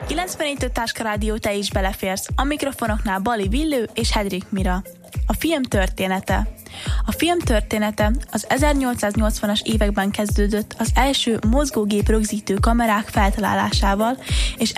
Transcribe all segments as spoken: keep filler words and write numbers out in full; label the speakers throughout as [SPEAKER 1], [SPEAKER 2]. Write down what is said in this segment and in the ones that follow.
[SPEAKER 1] kilencvennégy Táska Rádió, te is beleférsz. A mikrofonoknál Bali Villő és Hedrik Mira. A film története. A film története az ezernyolcszáznyolcvanas években kezdődött az első mozgógép rögzítő kamerák feltalálásával, és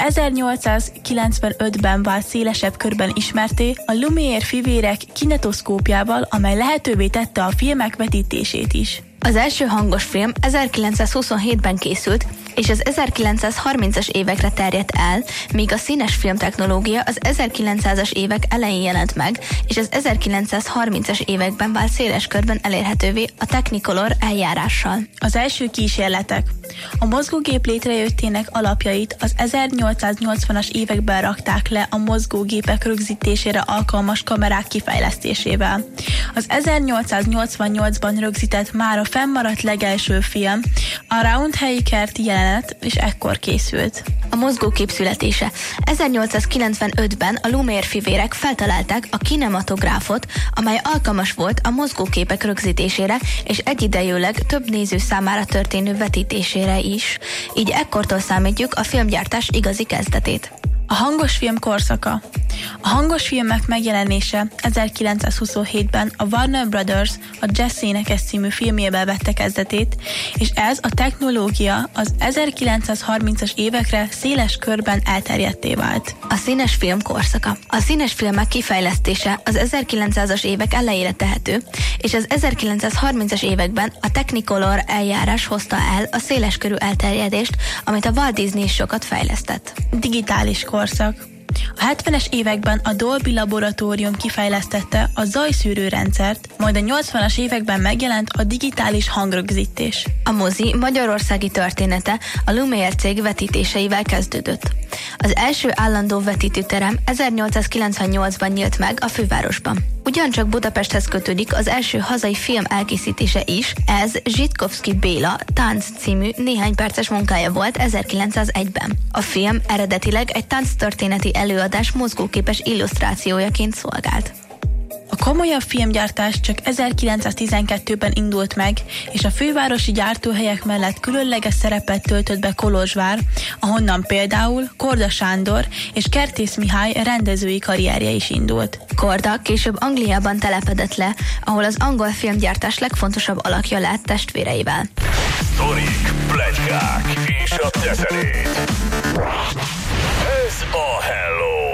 [SPEAKER 1] ezernyolcszázkilencvenötben vált szélesebb körben ismerté a Lumière fivérek kinetoszkópjával, amely lehetővé tette a filmek vetítését is.
[SPEAKER 2] Az első hangos film ezerkilencszázhuszonhétben készült, és az ezerkilencszázharmincas évekre terjedt el, míg a színes filmtechnológia az ezerkilencszázas évek elején jelent meg, és az ezerkilencszázharmincas években vált széles körben elérhetővé a Technicolor eljárással.
[SPEAKER 1] Az első kísérletek. A mozgógép létrejöttének alapjait az ezernyolcszáznyolcvanas években rakták le a mozgógépek rögzítésére alkalmas kamerák kifejlesztésével. Az ezernyolcszáznyolcvannyolcban rögzített már a fennmaradt legelső film, a Roundhelyi kerti jelenet, és ekkor készült.
[SPEAKER 2] A mozgókép születése. ezernyolcszázkilencvenötben a Lumière fivérek feltalálták a kinematográfot, amely alkalmas volt a mozgóképek rögzítésére és egyidejűleg több néző számára történő vetítésére is. Így ekkortól számítjuk a filmgyártás igazi kezdetét.
[SPEAKER 1] A hangos film korszaka. A hangos filmek megjelenése ezerkilencszázhuszonhétben a Warner Brothers a Jazz Énekes című filmjében vette kezdetét, és ez a technológia az ezerkilencszázharmincas évekre széles körben elterjedté vált.
[SPEAKER 2] A színes film korszaka. A színes filmek kifejlesztése az ezerkilencszázas évek elejére tehető, és az ezerkilencszázharmincas években a Technicolor eljárás hozta el a széleskörű elterjedést, amit a Walt Disney is sokat fejlesztett.
[SPEAKER 1] Digitális korszak. A hetvenes években a Dolby Laboratórium kifejlesztette a zajszűrő rendszert, majd a nyolcvanas években megjelent a digitális hangrögzítés.
[SPEAKER 2] A mozi magyarországi története a Lumière cég vetítéseivel kezdődött. Az első állandó vetítőterem ezernyolcszázkilencvennyolcban nyílt meg a fővárosban. Ugyancsak Budapesthez kötődik az első hazai film elkészítése is, ez Zsitkovszky Béla Tánc című néhány perces munkája volt ezerkilencszázegyben. A film eredetileg egy tánctörténeti előadás mozgóképes illusztrációjaként szolgált.
[SPEAKER 1] A komolyabb filmgyártás csak ezerkilencszáztizenkettőben indult meg, és a fővárosi gyártóhelyek mellett különleges szerepet töltött be Kolozsvár, ahonnan például Korda Sándor és Kertész Mihály rendezői karrierje is indult.
[SPEAKER 2] Korda később Angliában telepedett le, ahol az angol filmgyártás legfontosabb alakja lett testvéreivel.
[SPEAKER 3] Sztorik, pletykák és a teterét. Ez a Hell